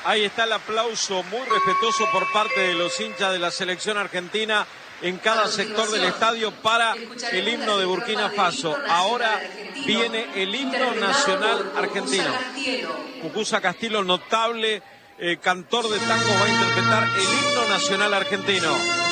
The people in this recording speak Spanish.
Ahí está el aplauso muy respetuoso por parte de los hinchas de la selección argentina en cada sector del estadio para el himno de Burkina Faso. Ahora viene el himno nacional argentino. Cucuza Castillo, notable cantor de tango, va a interpretar el himno nacional argentino.